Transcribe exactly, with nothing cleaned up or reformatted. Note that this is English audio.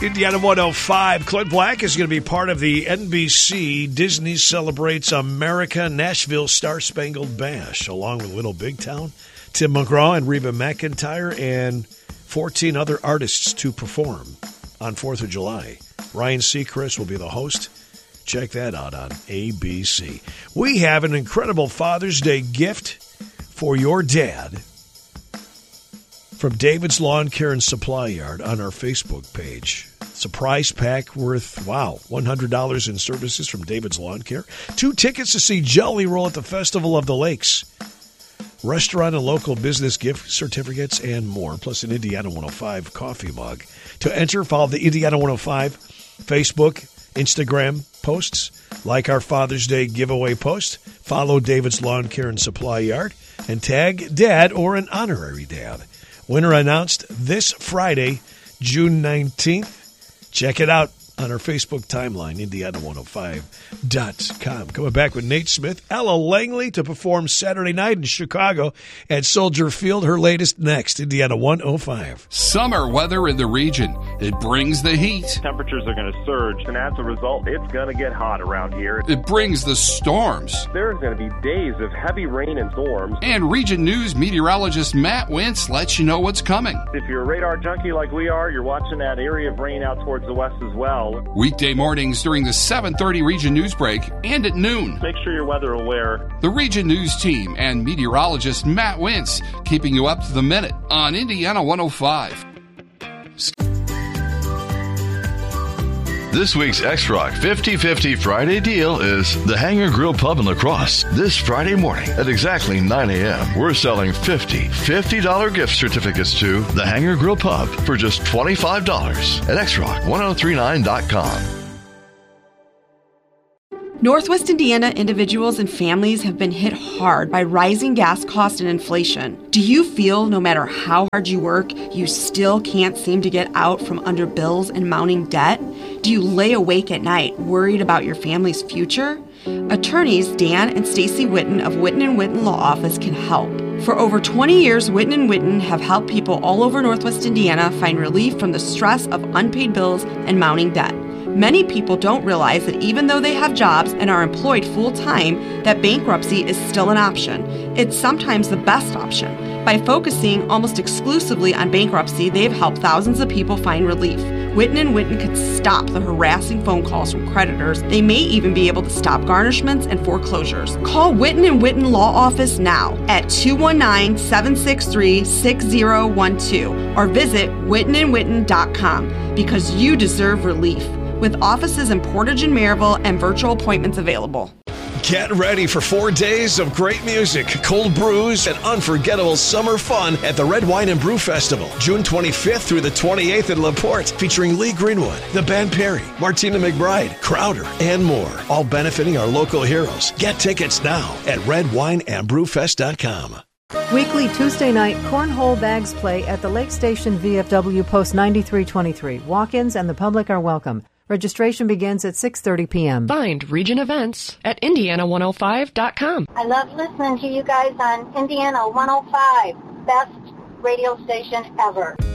Indiana one oh five. Clint Black is going to be part of the N B C Disney Celebrates America Nashville Star-Spangled Bash, along with Little Big Town, Tim McGraw and Reba McEntire, and fourteen other artists to perform on fourth of July. Ryan Seacrest will be the host. Check that out on A B C. We have an incredible Father's Day gift for your dad from David's Lawn Care and Supply Yard on our Facebook page. It's a prize pack worth, wow, one hundred dollars in services from David's Lawn Care. Two tickets to see Jelly Roll at the Festival of the Lakes. Restaurant and local business gift certificates and more, plus an Indiana one oh five coffee mug. To enter, follow the Indiana one oh five Facebook, Instagram posts. Like our Father's Day giveaway post. Follow David's Lawn Care and Supply Yard. And tag Dad or an honorary dad. Winner announced this Friday, June nineteenth. Check it out on our Facebook timeline, Indiana one oh five dot com. Coming back with Nate Smith, Ella Langley to perform Saturday night in Chicago at Soldier Field. Her latest next, Indiana one oh five. Summer weather in the region. It brings the heat. Temperatures are going to surge, and as a result, it's going to get hot around here. It brings the storms. There's going to be days of heavy rain and storms. And Region News meteorologist Matt Wentz lets you know what's coming. If you're a radar junkie like we are, you're watching that area of rain out towards the west as well. Weekday mornings during the seven thirty Region News break and at noon. Make sure you're weather aware. The Region News team and meteorologist Matt Wentz keeping you up to the minute on Indiana one oh five. This week's X-Rock fifty fifty Friday deal is the Hangar Grill Pub in La Crosse. This Friday morning at exactly nine a.m., we're selling fifty fifty dollars gift certificates to the Hangar Grill Pub for just twenty-five dollars at X Rock ten thirty-nine dot com. Northwest Indiana individuals and families have been hit hard by rising gas costs and inflation. Do you feel no matter how hard you work, you still can't seem to get out from under bills and mounting debt? Do you lay awake at night worried about your family's future? Attorneys Dan and Stacy Witten of Witten and Witten Law Office can help. For over twenty years, Witten and Witten have helped people all over Northwest Indiana find relief from the stress of unpaid bills and mounting debt. Many people don't realize that even though they have jobs and are employed full-time, that bankruptcy is still an option. It's sometimes the best option. By focusing almost exclusively on bankruptcy, they've helped thousands of people find relief. Witten and Witten could stop the harassing phone calls from creditors. They may even be able to stop garnishments and foreclosures. Call Witten and Witten Law Office now at two one nine, seven six three, six zero one two or visit witten and witten dot com because you deserve relief. With offices in Portage and Maryville and virtual appointments available. Get ready for four days of great music, cold brews, and unforgettable summer fun at the Red Wine and Brew Festival, June twenty-fifth through the twenty-eighth in LaPorte, featuring Lee Greenwood, The Band Perry, Martina McBride, Crowder, and more, all benefiting our local heroes. Get tickets now at red wine and brew fest dot com. Weekly Tuesday night cornhole bags play at the Lake Station V F W Post ninety-three twenty-three. Walk-ins and the public are welcome. Registration begins at six thirty p.m. Find Region Events at Indiana one oh five dot com. I love listening to you guys on Indiana one oh five. Best radio station ever.